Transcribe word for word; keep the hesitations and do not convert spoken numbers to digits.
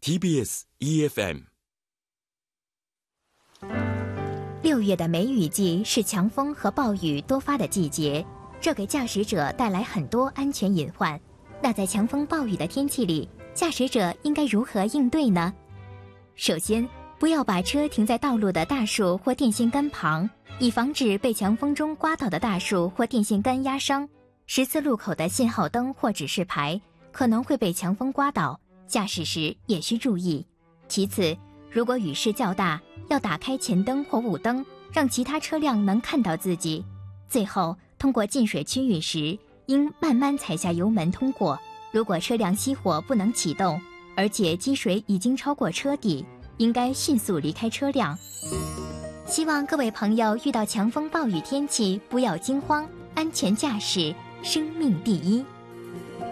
T B S E F M。 六月的梅雨季是强风和暴雨多发的季节，这给驾驶者带来很多安全隐患。那在强风暴雨的天气里，驾驶者应该如何应对呢？首先，不要把车停在道路的大树或电线杆旁，以防止被强风中刮倒的大树或电线杆压伤。十字路口的信号灯或指示牌可能会被强风刮倒，驾驶时也需注意。其次，如果雨势较大，要打开前灯或雾灯，让其他车辆能看到自己。最后，通过进水区域时，应慢慢踩下油门通过。如果车辆熄火不能启动，而且积水已经超过车底，应该迅速离开车辆。希望各位朋友遇到强风暴雨天气不要惊慌，安全驾驶，生命第一。